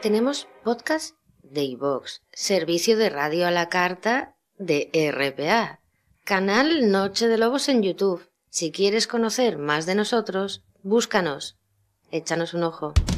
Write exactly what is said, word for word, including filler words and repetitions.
Tenemos podcast de iVoox, servicio de radio a la carta de R P A, canal Noche de Lobos en YouTube. Si quieres conocer más de nosotros, búscanos. Échanos un ojo.